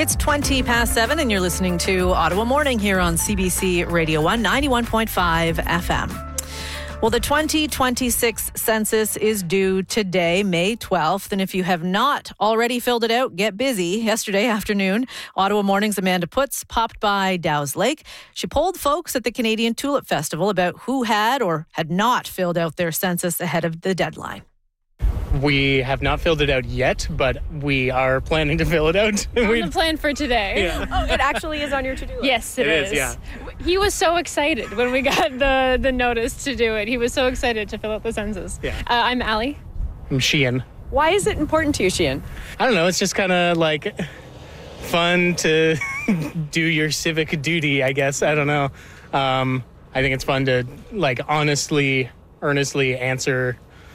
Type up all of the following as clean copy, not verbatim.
It's 20 past 7 and you're listening to Ottawa Morning here on CBC Radio 1, 91.5 FM. Well, the 2026 census is due today, May 12th. And if you have not already filled it out, get busy. Yesterday afternoon, Ottawa Morning's Amanda Putz popped by Dow's Lake. She polled folks at the Canadian Tulip Festival about who had or had not filled out their census ahead of the deadline. We have not filled it out yet, but we are planning to fill it out. On the plan for today. Yeah. Oh, it actually is on your to-do list. Yes, it is. Yeah. He was so excited when we got the notice to do it. He was so excited to fill out the census. Yeah. I'm Allie. I'm Sheehan. Why is it important to you, Sheehan? I don't know. It's just kind of like fun to do your civic duty, I guess. I don't know. I think it's fun to earnestly answer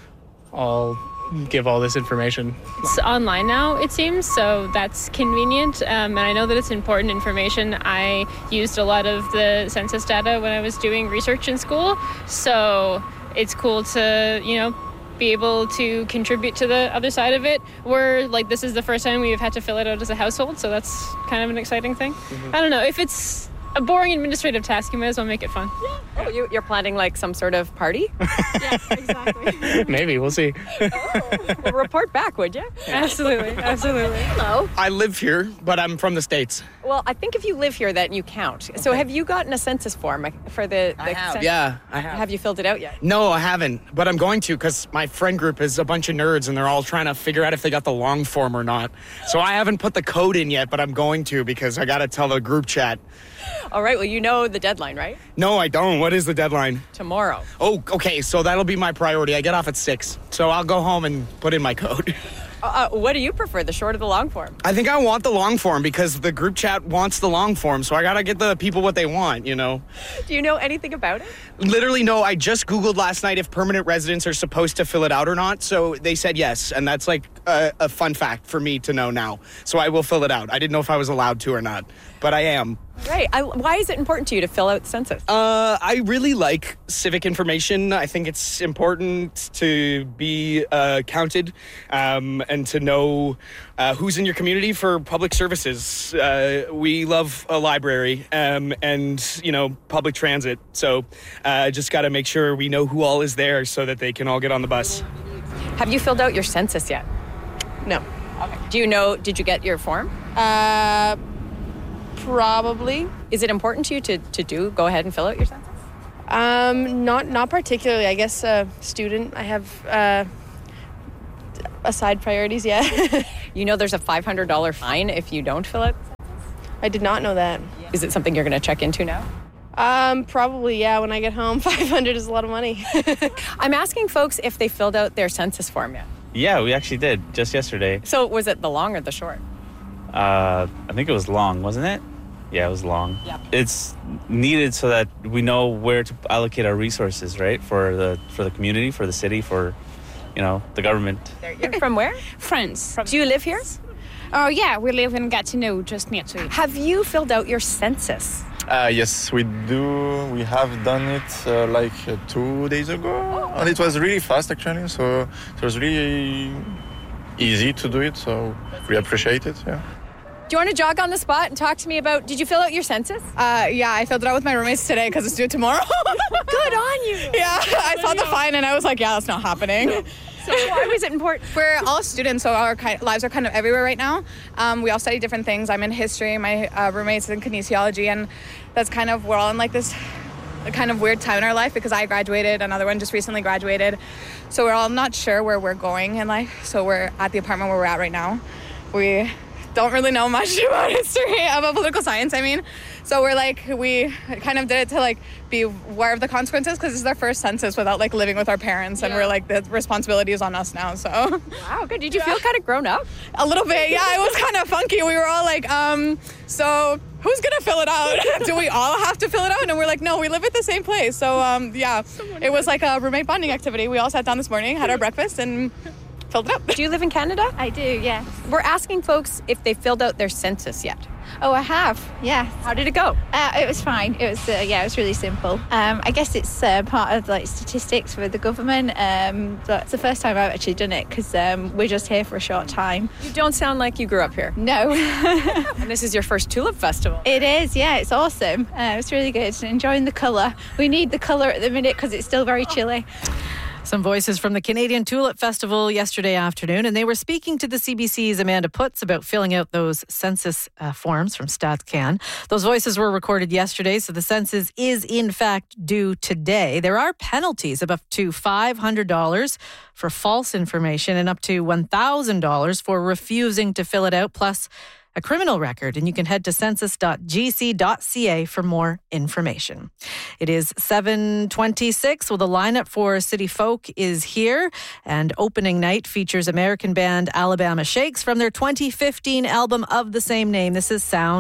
give all this information. It's online now, it seems, so that's convenient. And I know that it's important information. I used a lot of the census data when I was doing research in school, so it's cool to, be able to contribute to the other side of it. This is the first time we've had to fill it out as a household, so that's kind of an exciting thing. Mm-hmm. I don't know, if it's a boring administrative task, you might as well make it fun. Yeah. Oh, you're planning some sort of party? Yeah, exactly. Maybe, we'll see. Well, report back, would you? Absolutely. Hello. I live here, but I'm from the States. Well, I think if you live here, then you count. So have you gotten a census form for the I have. census? Yeah, I have. Have you filled it out yet? No, I haven't, but I'm going to because my friend group is a bunch of nerds and they're all trying to figure out if they got the long form or not. So I haven't put the code in yet, but I'm going to because I got to tell the group chat. All right, well, you know the deadline, right? No, I don't. What is the deadline? Tomorrow. Oh, okay, so that'll be my priority. I get off at 6, so I'll go home and put in my code. What do you prefer, the short or the long form? I think I want the long form because the group chat wants the long form, so I gotta get the people what they want, Do you know anything about it? Literally, no. I just Googled last night if permanent residents are supposed to fill it out or not, so they said yes, and that's a fun fact for me to know now. So I will fill it out. I didn't know if I was allowed to or not, but I am. Right. Why is it important to you to fill out the census? I really like civic information. I think it's important to be counted and to know who's in your community for public services. We love a library and, public transit. So just got to make sure we know who all is there so that they can all get on the bus. Have you filled out your census yet? No. Okay. Did you get your form? Probably. Is it important to you to go ahead and fill out your census? Not particularly. I guess student. I have aside priorities, yeah. There's a $500 fine if you don't fill out the census? I did not know that. Is it something you're going to check into now? Probably, yeah. When I get home, 500 is a lot of money. I'm asking folks if they filled out their census form yet. Yeah, we actually did, just yesterday. So was it the long or the short? I think it was long, wasn't it? Yeah, it was long. Yeah. It's needed so that we know where to allocate our resources, right? For the community, for the city, for, the government. You're from where? France. Do you live here? Oh, yeah, we live in Gatineau, just near to it. Have you filled out your census? Yes, we do. We have done it 2 days ago. And it was really fast, actually. So it was really easy to do it. So we appreciate it, yeah. Do you want to jog on the spot and talk to me about, did you fill out your census? Yeah, I filled it out with my roommates today because it's due tomorrow. Good on you. Yeah, I saw the fine and I was like, yeah, that's not happening. So why was it important? We're all students, so our lives are kind of everywhere right now. We all study different things. I'm in history, my roommate's in kinesiology, and that's we're all in this kind of weird time in our life because I graduated, another one just recently graduated. So we're all not sure where we're going in life. So we're at the apartment where we're at right now. We don't really know much about history, about political science, So we kind of did it to be aware of the consequences because this is our first census without living with our parents, and we're the responsibility is on us now. So wow, good. Did you feel kind of grown up? A little bit, yeah. It was kind of funky. We were all so who's gonna fill it out? Do we all have to fill it out? And we're no, we live at the same place. So it was a roommate bonding activity. We all sat down this morning, had our breakfast, and filled it up. Do you live in Canada? I do, yeah. We're asking folks if they filled out their census yet. Oh, I have. Yes. How did it go? It was fine. It was it was really simple. I guess it's part of like statistics for the government. But it's the first time I've actually done it because we're just here for a short time. You don't sound like you grew up here. No. And this is your first Tulip Festival. It is. Yeah, it's awesome. It's really good. Enjoying the colour. We need the colour at the minute because it's still very chilly. Some voices from the Canadian Tulip Festival yesterday afternoon, and they were speaking to the CBC's Amanda Putz about filling out those census forms from StatsCan. Those voices were recorded yesterday, so the census is in fact due today. There are penalties of up to $500 for false information and up to $1,000 for refusing to fill it out, plus a criminal record, and you can head to census.gc.ca for more information. It is 7:26. Well, the lineup for City Folk is here, and opening night features American band Alabama Shakes from their 2015 album of the same name. This is Sound